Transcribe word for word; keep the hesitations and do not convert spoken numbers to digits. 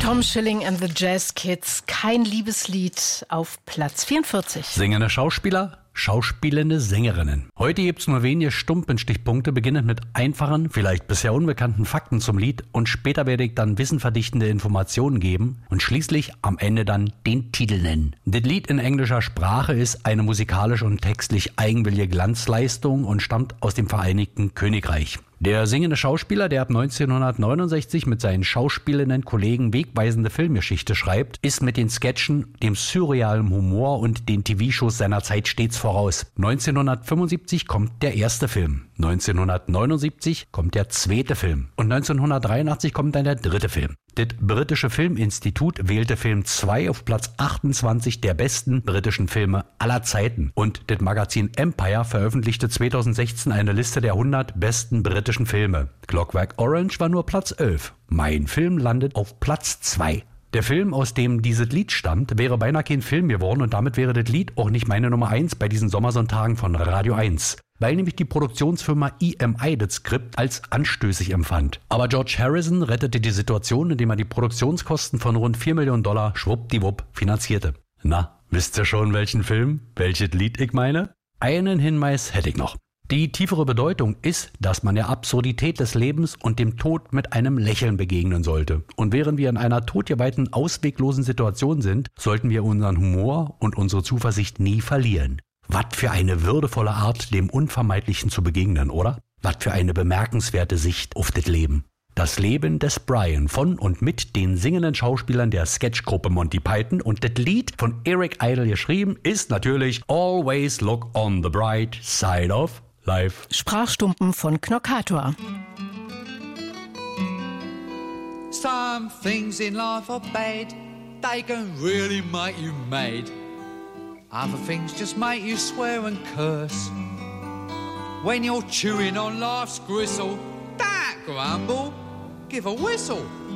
Tom Schilling and the Jazz Kids, kein Liebeslied auf Platz vierundvierzig. Singende Schauspieler, schauspielende Sängerinnen. Heute gibt's nur wenige Stumpenstichpunkte, beginnend mit einfachen, vielleicht bisher unbekannten Fakten zum Lied und später werde ich dann wissenverdichtende Informationen geben und schließlich am Ende dann den Titel nennen. Das Lied in englischer Sprache ist eine musikalisch und textlich eigenwillige Glanzleistung und stammt aus dem Vereinigten Königreich. Der singende Schauspieler, der ab neunzehnhundertneunundsechzig mit seinen schauspielenden Kollegen wegweisende Filmgeschichte schreibt, ist mit den Sketchen, dem surrealen Humor und den T V-Shows seiner Zeit stets voraus. neunzehnhundertfünfundsiebzig kommt der erste Film, neunzehnhundertneunundsiebzig kommt der zweite Film und neunzehnhundertdreiundachtzig kommt dann der dritte Film. Das britische Filminstitut wählte Film zwei auf Platz achtundzwanzig der besten britischen Filme aller Zeiten und das Magazin Empire veröffentlichte zweitausendsechzehn eine Liste der hundert besten britischen Filme. Clockwork Orange war nur Platz elf. Mein Film landet auf Platz zwei. Der Film, aus dem dieses Lied stammt, wäre beinahe kein Film geworden und damit wäre das Lied auch nicht meine Nummer eins bei diesen Sommersonntagen von Radio eins. Weil nämlich die Produktionsfirma E M I das Skript als anstößig empfand. Aber George Harrison rettete die Situation, indem er die Produktionskosten von rund vier Millionen Dollar schwuppdiwupp finanzierte. Na, wisst ihr schon, welchen Film, welches Lied ich meine? Einen Hinweis hätte ich noch. Die tiefere Bedeutung ist, dass man der Absurdität des Lebens und dem Tod mit einem Lächeln begegnen sollte. Und während wir in einer todgeweihten, ausweglosen Situation sind, sollten wir unseren Humor und unsere Zuversicht nie verlieren. Was für eine würdevolle Art, dem Unvermeidlichen zu begegnen, oder? Was für eine bemerkenswerte Sicht auf das Leben. Das Leben des Brian von und mit den singenden Schauspielern der Sketchgruppe Monty Python und das Lied von Eric Idle geschrieben ist natürlich Always Look on the Bright Side of Life. Sprachstumpen von Knockator. Some things in life are bad, they can really make you mad. Other things just make you swear and curse. When you're chewing on life's gristle, don't grumble, give a whistle.